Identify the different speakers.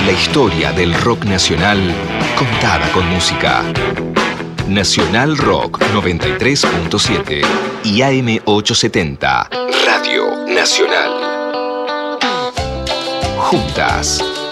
Speaker 1: La historia del rock nacional contada con música. Nacional Rock 93.7 y AM 870. Radio Nacional. Juntas,